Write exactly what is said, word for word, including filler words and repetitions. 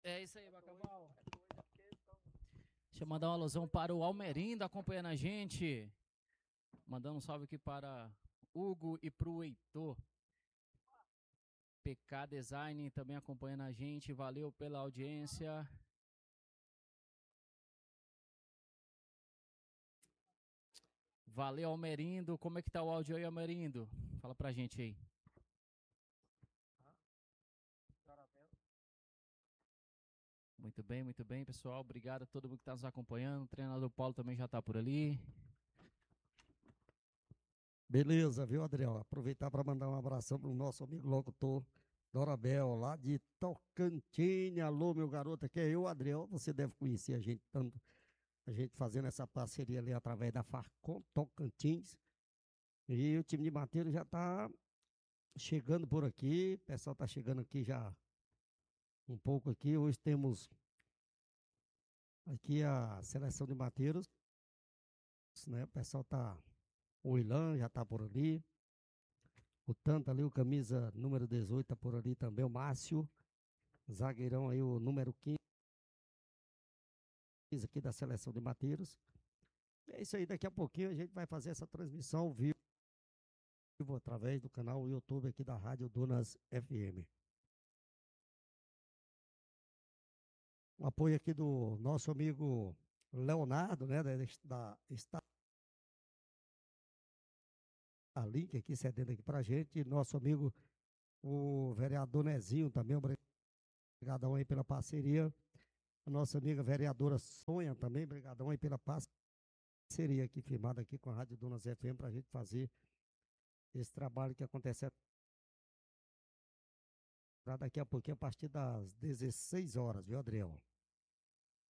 É isso aí, Bacabal. Deixa eu mandar uma alusão para o Almerindo acompanhando a gente. Mandando um salve aqui para Hugo e pro Heitor. P K Design também acompanhando a gente. Valeu pela audiência. Valeu, Almerindo. Como é que tá o áudio aí, Almerindo? Fala pra gente aí. Muito bem, muito bem, pessoal. Obrigado a todo mundo que está nos acompanhando. O treinador Paulo também já está por ali. Beleza, viu, Adriel? Aproveitar para mandar um abração pro nosso amigo locutor Dorabel, lá de Tocantins. Alô, meu garoto, aqui é eu, Adriel. Você deve conhecer a gente tanto, a gente fazendo essa parceria ali através da Farcom Tocantins. E o time de Mateiro já está chegando por aqui. O pessoal está chegando aqui já um pouco aqui. Hoje temos aqui a seleção de Mateiros, né? O pessoal tá, o Ilan já tá por ali. O Tanto ali, o camisa número dezoito tá por ali também, o Márcio. Zagueirão aí, o número quinze aqui da seleção de Mateiros. É isso aí, daqui a pouquinho a gente vai fazer essa transmissão ao vivo através do canal YouTube aqui da Rádio Dunas F M. O apoio aqui do nosso amigo Leonardo, né, da, da Starlink aqui cedendo aqui pra gente, e nosso amigo o vereador Nezinho também, obrigadão aí pela parceria. A nossa amiga vereadora Sonha também, obrigadão aí pela parceria aqui firmada aqui com a Rádio Dunas F M para a gente fazer esse trabalho que acontece daqui a pouquinho a partir das dezesseis horas, viu, Adriel?